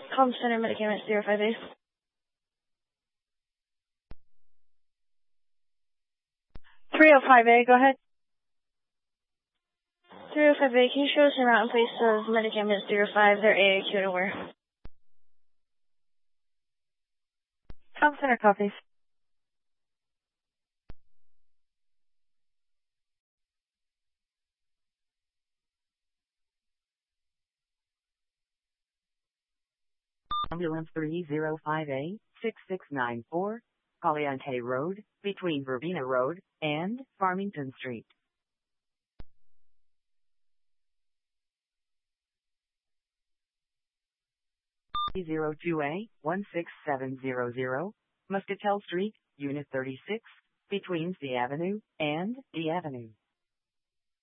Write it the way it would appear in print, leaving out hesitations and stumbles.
Com Center Medicaments 05A. 305A, go ahead. 305A, can you show us around in place of Medicaments 05, their AAQ and where? Com Center copies. Ambulance 305A, 6694, Caliente Road, between Verbena Road and Farmington Street. 302A, 16700, Muscatel Street, Unit 36, between C Avenue and D Avenue.